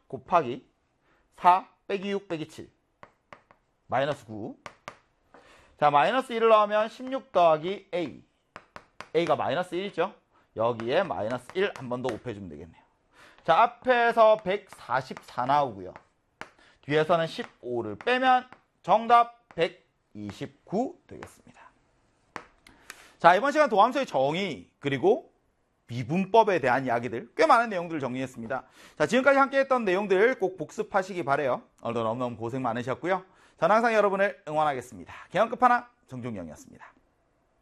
곱하기 4 빼기 6 빼기 7 마이너스 9. 자, 마이너스 1을 넣으면 16 더하기 A. A가 마이너스 1이죠. 여기에 마이너스 1 한 번 더 곱해주면 되겠네요. 자, 앞에서 144 나오고요. 뒤에서는 15를 빼면 정답 129 되겠습니다. 자, 이번 시간 도함수의 정의 그리고 미분법에 대한 이야기들 꽤 많은 내용들을 정리했습니다. 자, 지금까지 함께 했던 내용들 꼭 복습하시기 바래요. 오늘도 너무너무 고생 많으셨고요. 저는 항상 여러분을 응원하겠습니다. 개헌 끝판왕 정종영이었습니다.